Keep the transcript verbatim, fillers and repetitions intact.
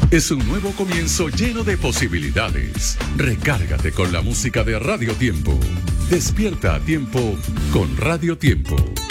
Es un nuevo comienzo lleno de posibilidades. Recárgate con la música de Radio Tiempo. Despierta a tiempo con Radio Tiempo.